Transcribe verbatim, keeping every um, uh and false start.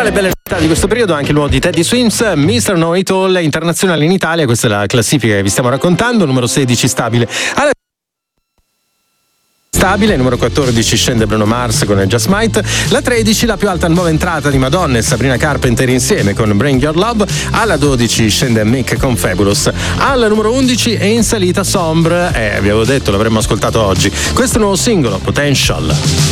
le belle novità di questo periodo, anche il nuovo di Teddy Swims, mister Know It All, internazionale in Italia. Questa è la classifica che vi stiamo raccontando. Numero sedici stabile. Alla Stabile, numero quattordici scende Bruno Mars con Just Might, la tredici la più alta nuova entrata di Madonna e Sabrina Carpenter insieme con Bring Your Love, alla dodici scende Mick con Fabulous, al numero undici è in salita Sombre, eh, vi avevo detto l'avremmo ascoltato oggi, questo nuovo singolo Potential.